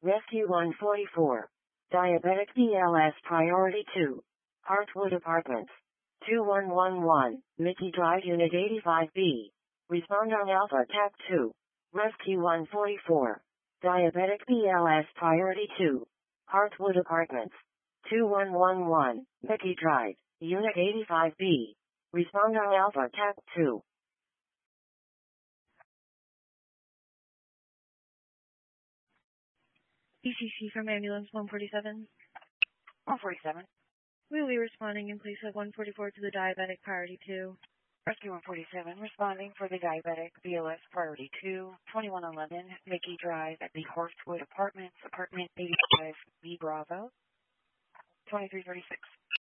Rescue 144. Diabetic BLS Priority 2. Heartwood Apartments. 2111, Mickey Drive Unit 85B. Respond on Alpha Tab 2. Rescue 144. Diabetic BLS Priority 2. Heartwood Apartments. 2111, Mickey Drive, Unit 85B. Respond on Alpha Tab 2. ECC from Ambulance 147. 147. We will be responding in place of 144 to the Diabetic Priority 2. Rescue 147, responding for the Diabetic BLS Priority 2, 2111, Mickey Drive at the Horsewood Apartments, Apartment 85B Bravo, 2336.